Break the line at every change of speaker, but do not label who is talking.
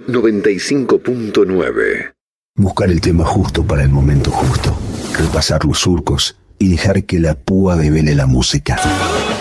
95.9.
Buscar el tema justo para el momento justo. Repasar los surcos y dejar que la púa devele la música.